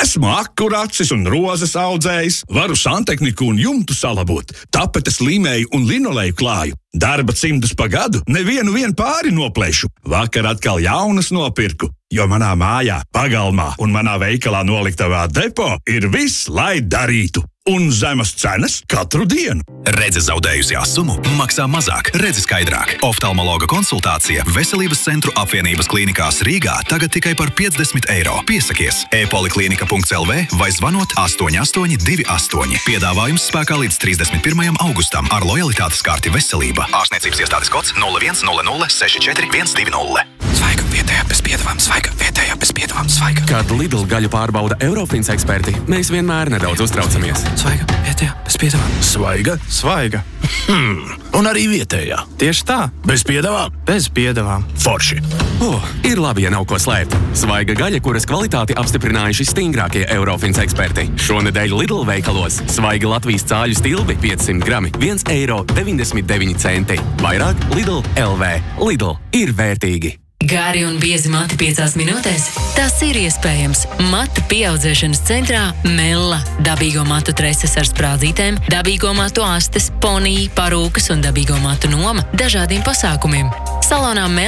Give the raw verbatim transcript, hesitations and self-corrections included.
Esmu akuracis un rozes audzējs, varu santehniku un jumtu salabot, tapetes līmēju un linoleju klāju. Darba cimdus pa gadu nevienu vien pāri noplēšu. Vakar atkal jaunas nopirku, jo manā mājā, pagalmā un manā veikalā noliktavā depo ir viss, lai darītu. Un zemes cenas katru dienu. Redze zaudējusi asumu, maksā mazāk, redzi skaidrāk. Oftalmologa konsultācija Veselības centru apvienības klīnikās Rīgā tagad tikai par piecdesmit eiro. Piesakies e-poliklinika punkts el vē vai zvanot astoņi astoņi divi astoņi. Piedāvājums spēkā līdz trīsdesmit pirmajam augustam ar lojalitātes karti Veselība. Ārstniecības iestādes kods nulle viens nulle nulle seši četri viens divi nulle. Svaiga, vietējā bez piedevām, svaiga, vietējā bez piedevām, svaiga. Kad Lidl gaļu pārbauda Eurofins eksperti, mēs vienmēr nedaudz uztraucamies. Svaiga, vietējā bez piedevām. Svaiga? Svaiga. Hmm. Un arī vietējā. Tieši tā. Bez piedevām? Bez piedevām. Forši. Oh, ir labi, ja nav ko slēpt. Svaiga gaļa, kuras kvalitāti apstiprinājuši stingrākie Eurofins eksperti. Šonedēļ Lidl veikalos svaiga Latvijas cāļu stilbi piecsimt grami, viens eiro deviņdesmit deviņi centi. Vairāk Lidl punkt el vē. Lidl ir vērtīgi. Gari un biezi mati piecās minūtēs? Tas ir iespējams. Matu pieaudzēšanas centrā Mella. Dabīgo matu treses ar sprādzītēm, dabīgo matu astes, ponija, parūkas un dabīgo matu noma dažādiem pasākumiem. Salonā Mella